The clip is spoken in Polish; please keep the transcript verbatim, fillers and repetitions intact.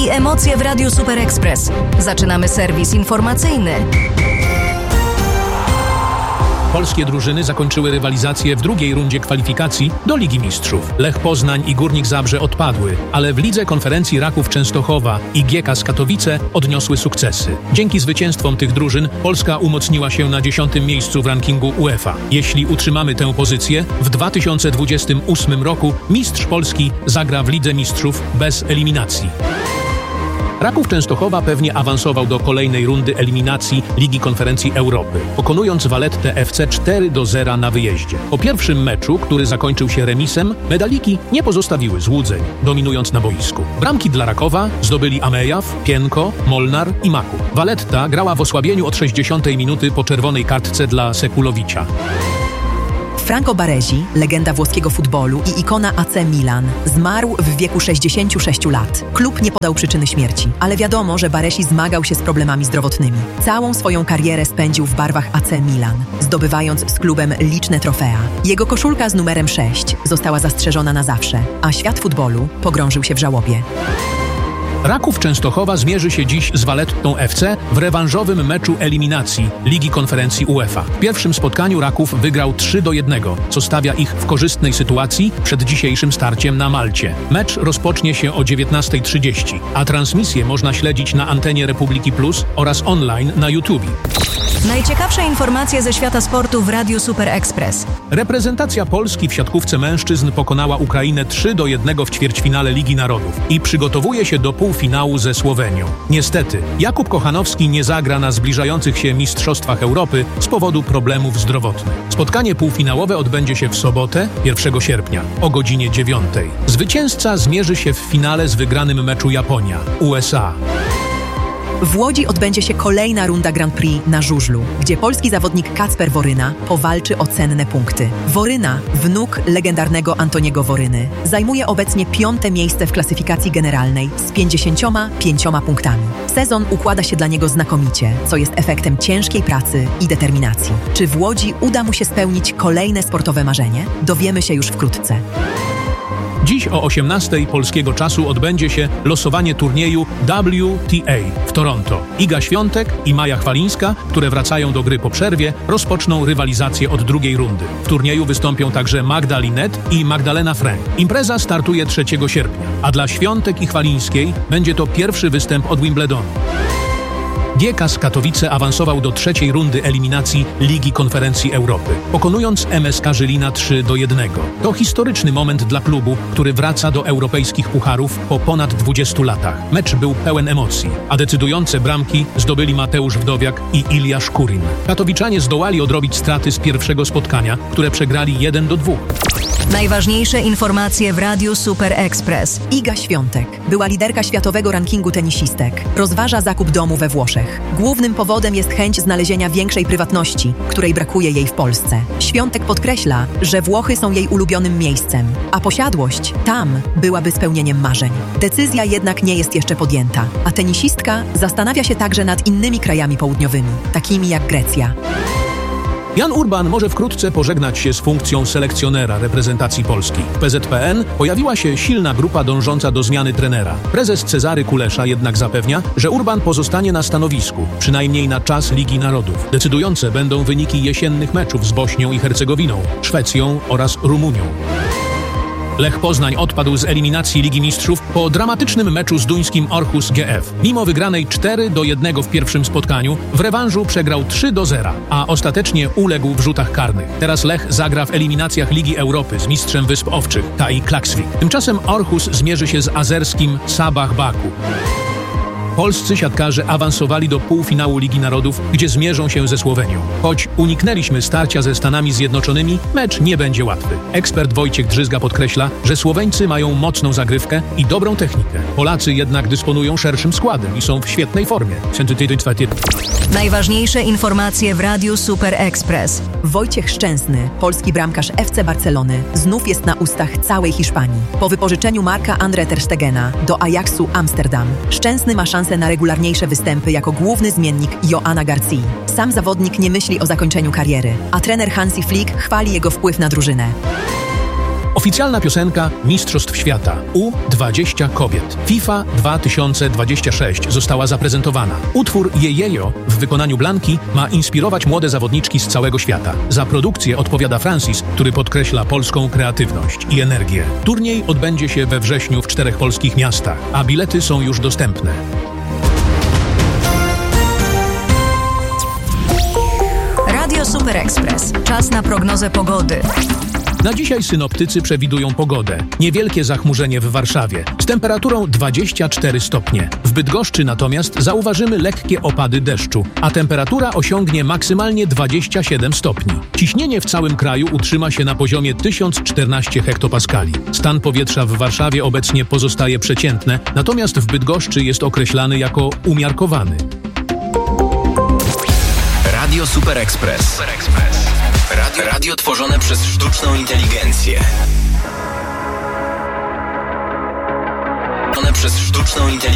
i emocje w Radiu Super Express. Zaczynamy serwis informacyjny. Polskie drużyny zakończyły rywalizację w drugiej rundzie kwalifikacji do Ligi Mistrzów. Lech Poznań i Górnik Zabrze odpadły, ale w Lidze Konferencji Raków Częstochowa i G K z Katowice odniosły sukcesy. Dzięki zwycięstwom tych drużyn Polska umocniła się na dziesiątym miejscu w rankingu UEFA. Jeśli utrzymamy tę pozycję, w dwa tysiące dwudziestym ósmym roku mistrz Polski zagra w Lidze Mistrzów bez eliminacji. Raków Częstochowa pewnie awansował do kolejnej rundy eliminacji Ligi Konferencji Europy, pokonując Vallettę F C cztery do zera na wyjeździe. Po pierwszym meczu, który zakończył się remisem, medaliki nie pozostawiły złudzeń, dominując na boisku. Bramki dla Rakowa zdobyli Amejaw, Pienko, Molnar i Maku. Valletta grała w osłabieniu od sześćdziesiątej minuty po czerwonej kartce dla Sekulowicza. Franco Baresi, legenda włoskiego futbolu i ikona A C Milan, zmarł w wieku sześćdziesięciu sześciu lat. Klub nie podał przyczyny śmierci, ale wiadomo, że Baresi zmagał się z problemami zdrowotnymi. Całą swoją karierę spędził w barwach A C Milan, zdobywając z klubem liczne trofea. Jego koszulka z numerem sześć została zastrzeżona na zawsze, a świat futbolu pogrążył się w żałobie. Raków Częstochowa zmierzy się dziś z Vallettą F C w rewanżowym meczu eliminacji Ligi Konferencji UEFA. W pierwszym spotkaniu Raków wygrał trzy do jednego, co stawia ich w korzystnej sytuacji przed dzisiejszym starciem na Malcie. Mecz rozpocznie się o dziewiętnasta trzydzieści, a transmisję można śledzić na antenie Republiki Plus oraz online na YouTube. Najciekawsze informacje ze świata sportu w Radiu Super Express. Reprezentacja Polski w siatkówce mężczyzn pokonała Ukrainę trzy do jednego w ćwierćfinale Ligi Narodów i przygotowuje się do półfinału ze Słowenią. Niestety, Jakub Kochanowski nie zagra na zbliżających się Mistrzostwach Europy z powodu problemów zdrowotnych. Spotkanie półfinałowe odbędzie się w sobotę, pierwszego sierpnia, o godzinie dziewiątej. Zwycięzca zmierzy się w finale z wygranym meczu Japonia - U S A. W Łodzi odbędzie się kolejna runda Grand Prix na żużlu, gdzie polski zawodnik Kacper Woryna powalczy o cenne punkty. Woryna, wnuk legendarnego Antoniego Woryny, zajmuje obecnie piąte miejsce w klasyfikacji generalnej z pięćdziesięcioma pięcioma punktami. Sezon układa się dla niego znakomicie, co jest efektem ciężkiej pracy i determinacji. Czy w Łodzi uda mu się spełnić kolejne sportowe marzenie? Dowiemy się już wkrótce. Dziś o osiemnastej polskiego czasu odbędzie się losowanie turnieju W T A w Toronto. Iga Świątek i Maja Chwalińska, które wracają do gry po przerwie, rozpoczną rywalizację od drugiej rundy. W turnieju wystąpią także Magda Linette i Magdalena Frank. Impreza startuje trzeciego sierpnia, a dla Świątek i Chwalińskiej będzie to pierwszy występ od Wimbledonu. G K z Katowice awansował do trzeciej rundy eliminacji Ligi Konferencji Europy, pokonując M S K Żylina trzy do jednego. To historyczny moment dla klubu, który wraca do europejskich pucharów po ponad dwudziestu latach. Mecz był pełen emocji, a decydujące bramki zdobyli Mateusz Wdowiak i Ilja Szkurin. Katowiczanie zdołali odrobić straty z pierwszego spotkania, które przegrali jeden do dwóch. Najważniejsze informacje w Radiu Super Express. Iga Świątek była liderka światowego rankingu tenisistek. Rozważa zakup domu we Włoszech. Głównym powodem jest chęć znalezienia większej prywatności, której brakuje jej w Polsce. Świątek podkreśla, że Włochy są jej ulubionym miejscem, a posiadłość tam byłaby spełnieniem marzeń. Decyzja jednak nie jest jeszcze podjęta, a tenisistka zastanawia się także nad innymi krajami południowymi, takimi jak Grecja. Jan Urban może wkrótce pożegnać się z funkcją selekcjonera reprezentacji Polski. W P Z P N pojawiła się silna grupa dążąca do zmiany trenera. Prezes Cezary Kulesza jednak zapewnia, że Urban pozostanie na stanowisku, przynajmniej na czas Ligi Narodów. Decydujące będą wyniki jesiennych meczów z Bośnią i Hercegowiną, Szwecją oraz Rumunią. Lech Poznań odpadł z eliminacji Ligi Mistrzów po dramatycznym meczu z duńskim Aarhus G F. Mimo wygranej cztery do jednego w pierwszym spotkaniu, w rewanżu przegrał trzy do zera, a ostatecznie uległ w rzutach karnych. Teraz Lech zagra w eliminacjach Ligi Europy z mistrzem Wysp Owczych, Tai Klaksvik. Tymczasem Aarhus zmierzy się z azerskim Sabah Baku. Polscy siatkarze awansowali do półfinału Ligi Narodów, gdzie zmierzą się ze Słowenią. Choć uniknęliśmy starcia ze Stanami Zjednoczonymi, mecz nie będzie łatwy. Ekspert Wojciech Drzyzga podkreśla, że Słoweńcy mają mocną zagrywkę i dobrą technikę. Polacy jednak dysponują szerszym składem i są w świetnej formie. Najważniejsze informacje w Radiu Super Express. Wojciech Szczęsny, polski bramkarz F C Barcelony, znów jest na ustach całej Hiszpanii. Po wypożyczeniu Marka André ter Stegena do Ajaxu Amsterdam, Szczęsny ma szansę na regularniejsze występy jako główny zmiennik Joana Garcii. Sam zawodnik nie myśli o zakończeniu kariery, a trener Hansi Flick chwali jego wpływ na drużynę. Oficjalna piosenka Mistrzostw Świata U dwadzieścia kobiet FIFA dwa tysiące dwadzieścia sześć została zaprezentowana. Utwór Jejejo w wykonaniu Blanki ma inspirować młode zawodniczki z całego świata. Za produkcję odpowiada Francis, który podkreśla polską kreatywność i energię. Turniej odbędzie się we wrześniu w czterech polskich miastach, a bilety są już dostępne. Radio Super Express. Czas na prognozę pogody. Na dzisiaj synoptycy przewidują pogodę. Niewielkie zachmurzenie w Warszawie z temperaturą dwadzieścia cztery stopnie. W Bydgoszczy natomiast zauważymy lekkie opady deszczu, a temperatura osiągnie maksymalnie dwadzieścia siedem stopni. Ciśnienie w całym kraju utrzyma się na poziomie tysiąc czternaście hektopaskali. Stan powietrza w Warszawie obecnie pozostaje przeciętne, natomiast w Bydgoszczy jest określany jako umiarkowany. Radio Super Express. Super Express. Radio, radio tworzone przez sztuczną inteligencję. Tworzone przez sztuczną inteligencję.